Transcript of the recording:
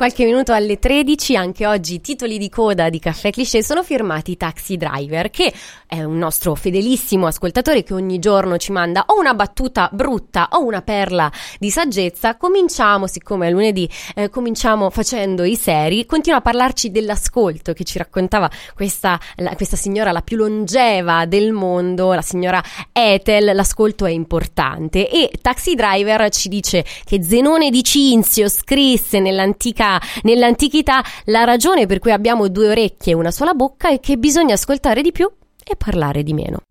qualche minuto alle 13, anche oggi i titoli di coda di Caffè Cliché sono firmati Taxi Driver, che è un nostro fedelissimo ascoltatore che ogni giorno ci manda o una battuta brutta o una perla di saggezza. Cominciamo, siccome è lunedì, cominciamo facendo i seri. Continua a parlarci dell'ascolto che ci raccontava questa signora, la più longeva del mondo, la signora Ethel. L'ascolto è importante, e Taxi Driver ci dice che Zenone di Cinzio scrisse nell'antichità: la ragione per cui abbiamo due orecchie e una sola bocca è che bisogna ascoltare di più e parlare di meno.